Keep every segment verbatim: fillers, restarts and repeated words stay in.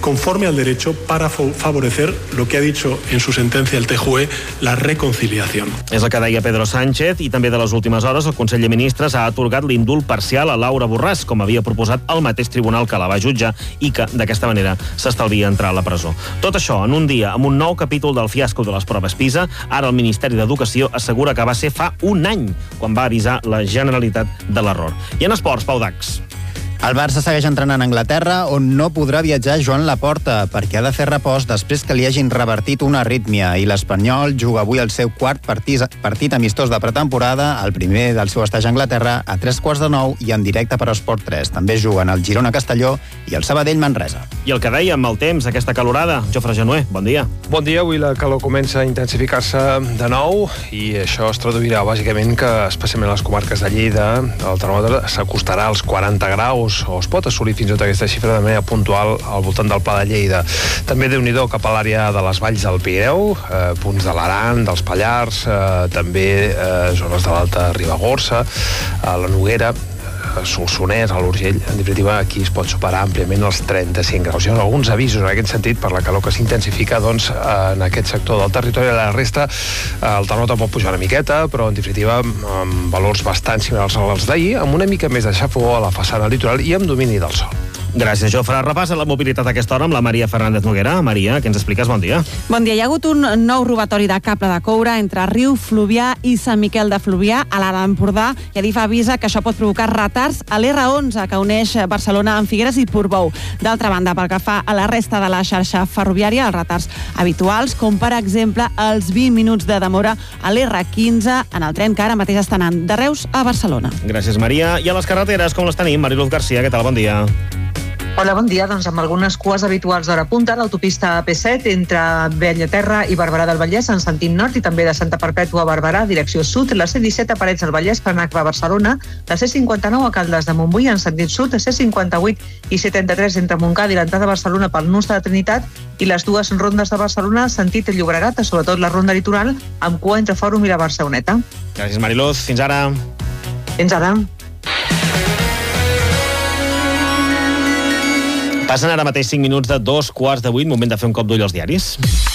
conforme al derecho para favorecer lo que ha dicho en su sentencia el T J U E, la reconciliación. És el que deia Pedro Sánchez, i també de les últimes hores el Consell de Ministres ha atorgat l'indult parcial a Laura Borràs, com havia proposat el mateix tribunal que la va jutjar i que, d'aquesta manera, s'estalvia entrar a la presó. Tot això en un dia, amb un nou capítol del fiasco de les proves PISA. Ara el Ministeri d'Educació assegura que va ser fa un any quan va avisar la Generalitat de l'error. I en esports, Pau Dax. El Barça segueix entrenant a Anglaterra, on no podrà viatjar Joan Laporta, perquè ha de fer repòs després que li hagin revertit una arrítmia, i l'Espanyol juga avui el seu quart partit, partit amistós de pretemporada, el primer del seu estatge a Anglaterra, a tres quarts de nou i en directe per Esport tres. També juguen el Girona Castelló i el Sabadell Manresa. I el que dèiem, el temps, aquesta calorada. Jofre Genuer, bon dia. Bon dia, avui la calor comença a intensificar-se de nou i això es traduirà bàsicament que, especialment a les comarques de Lleida, el termòmetre s'acostarà als quaranta graus o es pot assolir fins i tot aquesta xifra de manera puntual al voltant del Pla de Lleida. També déu-n'hi-do cap a l'àrea de les valls del Pirineu, eh, punts de l'Aran, dels Pallars, eh, també eh, zones de l'Alta Ribagorça, a la Noguera, a Solsonès, a l'Urgell. En definitiva, aquí es pot superar àmpliament els trenta-cinc graus. Hi ha alguns avisos en aquest sentit per la calor que s'intensifica doncs, en aquest sector del territori. A la resta, el termòmetre pot pujar una miqueta, però en definitiva amb valors bastant similars als d'ahir, amb una mica més de xafogor a la façana litoral i amb domini del sol. Gràcies, Jofre. Repassa la mobilitat a aquesta hora amb la Maria Fernández Noguera. Maria, què ens expliques? Bon dia. Bon dia. Hi ha hagut un nou robatori de cable de coure entre Riu Fluvià i Sant Miquel de Fluvià, a l'Alt Empordà, i Adif avisa que això pot provocar retards a l'R onze, que uneix Barcelona amb Figueres i Portbou. D'altra banda, pel que fa a la resta de la xarxa ferroviària, els retards habituals, com per exemple els vint minuts de demora a l'R quinze, en el tren que ara mateix està anant de Reus a Barcelona. Gràcies, Maria. I a les carreteres, com les tenim? Mariluz Garcia, què tal? Bon dia. Hola, bon dia. Doncs amb algunes cues habituals d'hora punta, l'autopista A P set entre Bellaterra i Barberà del Vallès en sentit nord i també de Santa Perpètua a Barberà, direcció sud, la C disset a Parets del Vallès per anar a Barcelona, la C cinquanta-nou a Caldes de Montbui en sentit sud, C cinquanta-vuit i setanta-tres entre Montcada i l'entrada a Barcelona pel Nus de Trinitat i les dues rondes de Barcelona sentit Llobregat, sobretot la ronda litoral, amb cua entre Fòrum i la Barceloneta. Gràcies, Mariluz. Fins ara. Fins ara. Passen ara mateix cinc minuts de dos quarts de vuit, moment de fer un cop d'ull als diaris.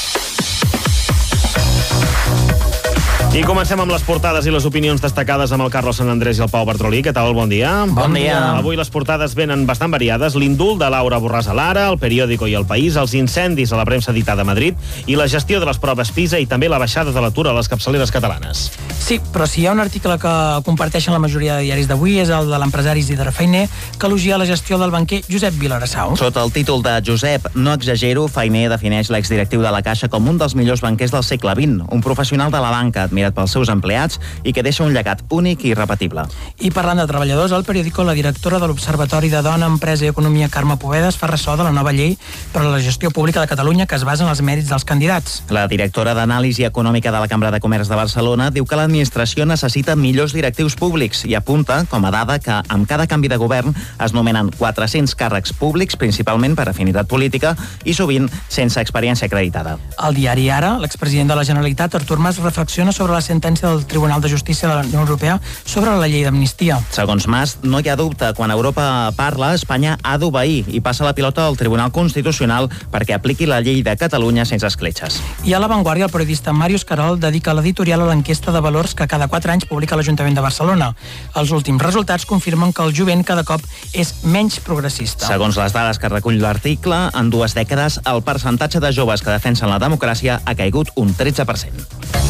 I comencem amb les portades i les opinions destacades amb el Carlos Sant Andrés i el Pau Bartrolí. Què tal? Bon dia. Bon dia. Avui les portades venen bastant variades. L'indult de Laura Borràs a l'Ara, el Periódico i el País, els incendis a la premsa editada a Madrid i la gestió de les proves PISA i també la baixada de l'atur a les capçaleres catalanes. Sí, però si hi ha un article que comparteixen la majoria de diaris d'avui és el de l'empresari Isidre Fainé, que elogia la gestió del banquer Josep Vilarassau. Sota el títol de Josep, no exagero, Fainé defineix l'exdirectiu de la Caixa com un dels millors banquers del segle vint, un professional de la banca admirat pels seus empleats i que deixa un llegat únic i irrepetible. I parlant de treballadors, al Periódico, la directora de l'Observatori de Dona, Empresa i Economia, Carme Povedas, fa ressò de la nova llei per a la gestió pública de Catalunya que es basa en els mèrits dels candidats. La directora d'Anàlisi Econòmica de la Cambra de Comerç de Barcelona diu que l'administració necessita millors directius públics i apunta, com a dada, que amb cada canvi de govern es nomenen quatre-cents càrrecs públics, principalment per afinitat política i sovint sense experiència acreditada. Al diari Ara, l'expresident de la Generalitat, Artur Mas, reflexiona sobre la sentència del Tribunal de Justícia de la Unió Europea sobre la llei d'amnistia. Segons Mas, no hi ha dubte, quan Europa parla, Espanya ha d'obeir i passa la pilota al Tribunal Constitucional perquè apliqui la llei de Catalunya sense escletxes. I a La Vanguardia, el periodista Màrius Carol dedica l'editorial a l'enquesta de valors que cada quatre anys publica l'Ajuntament de Barcelona. Els últims resultats confirmen que el jovent cada cop és menys progressista. Segons les dades que recull l'article, en dues dècades el percentatge de joves que defensen la democràcia ha caigut un tretze per cent.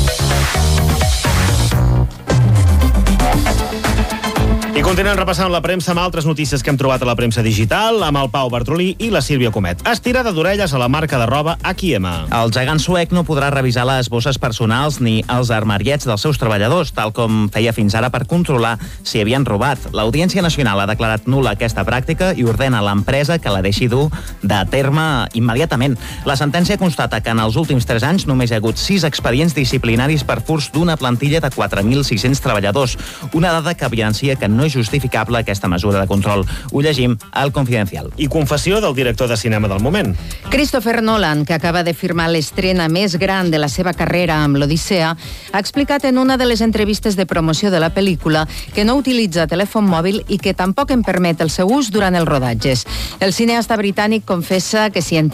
I continuem repassant la premsa amb altres notícies que hem trobat a la premsa digital, amb el Pau Bartrolí i la Sílvia Comet. Estirada d'orelles a la marca de roba H i M. El gegant suec no podrà revisar les bosses personals ni els armariets dels seus treballadors, tal com feia fins ara per controlar si havien robat. L'Audiència Nacional ha declarat nul·la aquesta pràctica i ordena a l'empresa que la deixi dur de terme immediatament. La sentència constata que en els últims tres anys només hi ha hagut sis expedients disciplinaris per furts d'una plantilla de quatre mil sis-cents treballadors, una dada que evidencia que no és justificable aquesta mesura de control. Ho llegim al Confidencial. I confessió del director de cinema del moment. Christopher Nolan, que acaba de firmar l'estrena més gran de la seva carrera amb l'Odissea, ha explicat en una de les entrevistes de promoció de la pel·lícula que no utilitza telèfon mòbil i que tampoc en permet el seu ús durant els rodatges. El cineasta britànic confessa que si en